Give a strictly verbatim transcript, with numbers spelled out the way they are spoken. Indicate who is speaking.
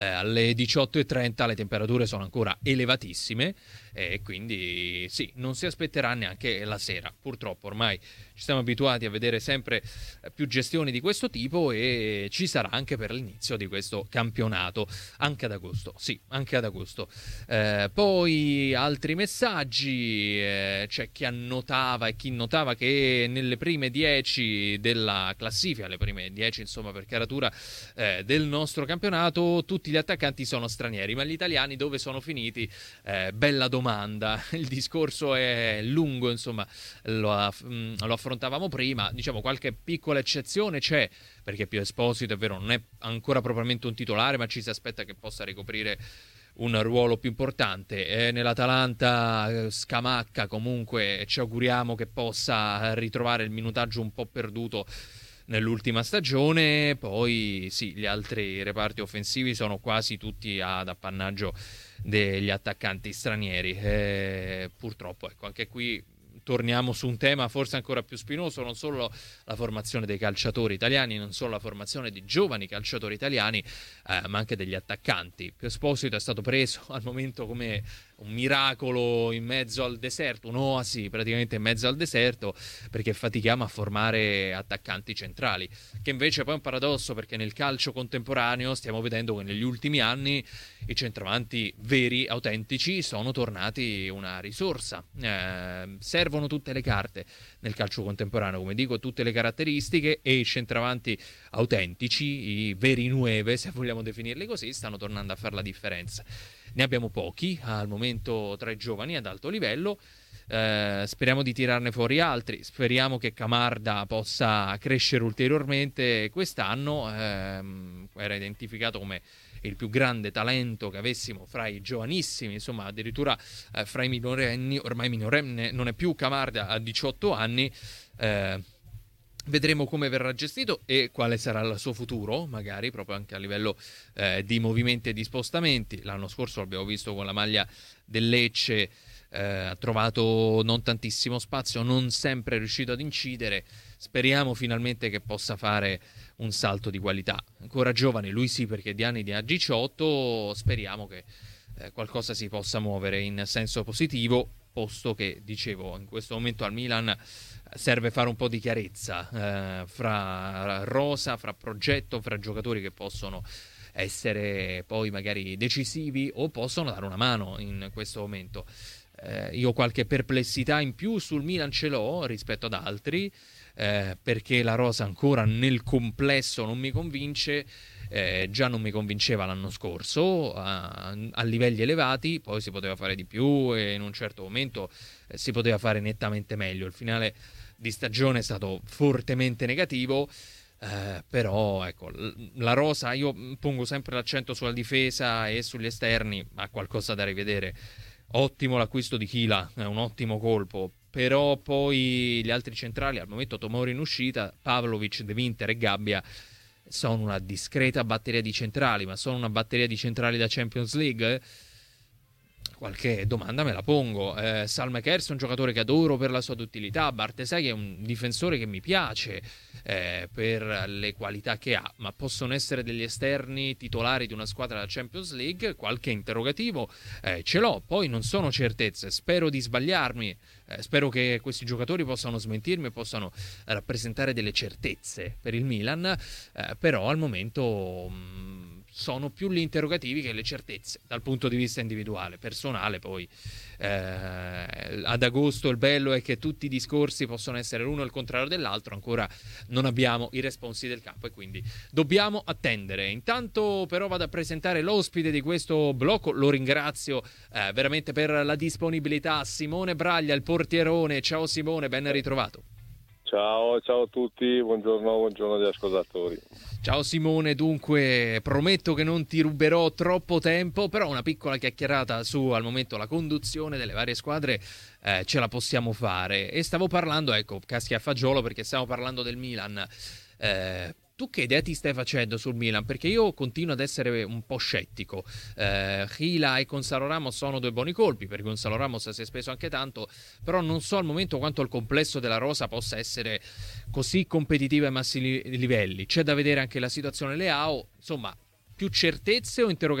Speaker 1: Eh, alle diciotto e trenta le temperature sono ancora elevatissime e quindi sì, non si aspetterà neanche la sera. Purtroppo ormai ci siamo abituati a vedere sempre più gestioni di questo tipo e ci sarà anche per l'inizio di questo campionato, anche ad agosto, sì, anche ad agosto. Eh, poi altri messaggi, eh, c'è chi annotava e chi notava che nelle prime dieci della classifica, le prime dieci insomma per caratura eh, del nostro campionato, tutti gli attaccanti sono stranieri, ma gli italiani dove sono finiti? Eh, bella domanda, il discorso è lungo, insomma, lo, lo affrontavamo prima, diciamo qualche piccola eccezione c'è, perché Pio Esposito è vero non è ancora propriamente un titolare, ma ci si aspetta che possa ricoprire un ruolo più importante. Eh, nell'Atalanta Scamacca comunque ci auguriamo che possa ritrovare il minutaggio un po' perduto nell'ultima stagione. Poi sì, gli altri reparti offensivi sono quasi tutti ad appannaggio degli attaccanti stranieri. Eh, purtroppo, ecco, anche qui torniamo su un tema forse ancora più spinoso, non solo la formazione dei calciatori italiani, non solo la formazione di giovani calciatori italiani, eh, ma anche degli attaccanti. Pio Esposito è stato preso al momento come un miracolo in mezzo al deserto, un'oasi praticamente in mezzo al deserto, perché fatichiamo a formare attaccanti centrali, che invece poi è un paradosso, perché nel calcio contemporaneo stiamo vedendo che negli ultimi anni i centravanti veri, autentici, sono tornati una risorsa. Eh, servono tutte le carte nel calcio contemporaneo, come dico, tutte le caratteristiche, e i centravanti autentici, i veri nueve, se vogliamo definirli così, stanno tornando a fare la differenza. Ne abbiamo pochi al momento tra i giovani ad alto livello. Eh, speriamo di tirarne fuori altri. Speriamo che Camarda possa crescere ulteriormente quest'anno. Eh, era identificato come il più grande talento che avessimo fra i giovanissimi, insomma addirittura eh, fra i minorenni. Ormai minorenne non è più Camarda, a diciotto anni. Eh, Vedremo come verrà gestito e quale sarà il suo futuro, magari proprio anche a livello eh, di movimenti e di spostamenti. L'anno scorso l'abbiamo visto con la maglia del Lecce, eh, ha trovato non tantissimo spazio, non sempre è riuscito ad incidere. Speriamo finalmente che possa fare un salto di qualità. Ancora giovane, lui sì, perché di anni ne ha diciotto, speriamo che eh, qualcosa si possa muovere in senso positivo, posto che, dicevo, in questo momento al Milan serve fare un po' di chiarezza eh, fra rosa, fra progetto, fra giocatori che possono essere poi magari decisivi o possono dare una mano in questo momento. Eh, io qualche perplessità in più sul Milan ce l'ho rispetto ad altri, eh, perché la rosa ancora nel complesso non mi convince. Eh, già non mi convinceva l'anno scorso a, a livelli elevati, poi si poteva fare di più e in un certo momento eh, si poteva fare nettamente meglio. Il finale di stagione è stato fortemente negativo, eh, però ecco, la rosa, io pongo sempre l'accento sulla difesa e sugli esterni, ha qualcosa da rivedere. Ottimo l'acquisto di Chila, è un ottimo colpo, però poi gli altri centrali al momento, Tomori in uscita, Pavlovic, De Winter e Gabbia sono una discreta batteria di centrali, ma sono una batteria di centrali da Champions League? Qualche domanda me la pongo. eh, Salmakers è un giocatore che adoro per la sua duttilità, Bartesaghi è un difensore che mi piace eh, per le qualità che ha, ma possono essere degli esterni titolari di una squadra da Champions League? Qualche interrogativo eh, ce l'ho, poi non sono certezze, spero di sbagliarmi, eh, spero che questi giocatori possano smentirmi e possano rappresentare delle certezze per il Milan, eh, però al momento mh, sono più gli interrogativi che le certezze dal punto di vista individuale, personale. Poi eh, ad agosto il bello è che tutti i discorsi possono essere l'uno al contrario dell'altro, ancora non abbiamo i responsi del campo e quindi dobbiamo attendere. Intanto però vado a presentare l'ospite di questo blocco, lo ringrazio eh, veramente per la disponibilità, Simone Braglia, il portierone. Ciao Simone, ben ritrovato.
Speaker 2: Ciao, ciao a tutti, buongiorno, buongiorno agli ascoltatori.
Speaker 1: Ciao Simone, dunque prometto che non ti ruberò troppo tempo, però una piccola chiacchierata su al momento la conduzione delle varie squadre eh, ce la possiamo fare. E stavo parlando, ecco, caschi a fagiolo perché stiamo parlando del Milan. Eh, tu che idea ti stai facendo sul Milan? Perché io continuo ad essere un po' scettico. Eh, Gila e Gonzalo Ramos sono due buoni colpi, perché Gonzalo Ramos si è speso anche tanto, però non so al momento quanto il complesso della rosa possa essere così competitivo ai massimi livelli. C'è da vedere anche la situazione Leao, insomma, più certezze o interrogativi?